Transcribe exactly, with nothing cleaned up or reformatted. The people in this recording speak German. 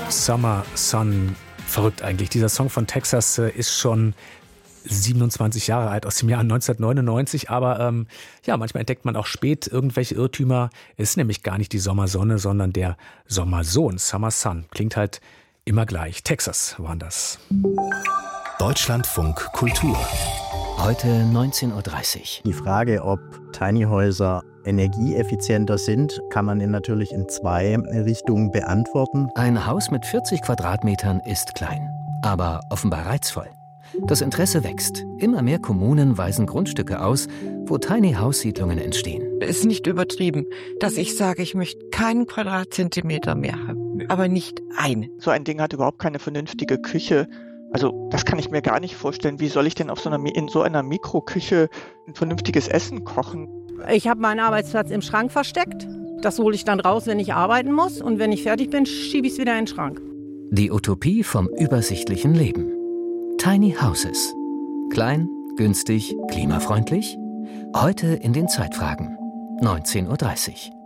Summer Sun, verrückt eigentlich. Dieser Song von Texas äh, ist schon siebenundzwanzig Jahre alt, aus dem Jahr neunzehnhundertneunundneunzig. Aber ähm, ja, manchmal entdeckt man auch spät irgendwelche Irrtümer. Es ist nämlich gar nicht die Sommersonne, sondern der Sommersohn. Summer Sun klingt halt immer gleich. Texas waren das. Deutschlandfunk Kultur. Heute neunzehn Uhr dreißig. Die Frage, ob Tiny-Häuser energieeffizienter sind, kann man in natürlich in zwei Richtungen beantworten. Ein Haus mit vierzig Quadratmetern ist klein, aber offenbar reizvoll. Das Interesse wächst. Immer mehr Kommunen weisen Grundstücke aus, wo Tiny-House-Siedlungen entstehen. Es ist nicht übertrieben, dass ich sage, ich möchte keinen Quadratzentimeter mehr haben, aber nicht einen. So ein Ding hat überhaupt keine vernünftige Küche. Also das kann ich mir gar nicht vorstellen. Wie soll ich denn auf so einer, in so einer Mikroküche ein vernünftiges Essen kochen? Ich habe meinen Arbeitsplatz im Schrank versteckt. Das hole ich dann raus, wenn ich arbeiten muss. Und wenn ich fertig bin, schiebe ich es wieder in den Schrank. Die Utopie vom übersichtlichen Leben. Tiny Houses. Klein, günstig, klimafreundlich? Heute in den Zeitfragen. neunzehn Uhr dreißig.